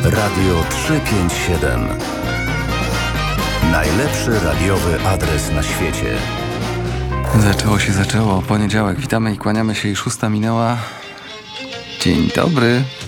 Radio 357. Najlepszy radiowy adres na świecie. Zaczęło. Poniedziałek. Witamy i kłaniamy się. I 6 minęła. Dzień dobry.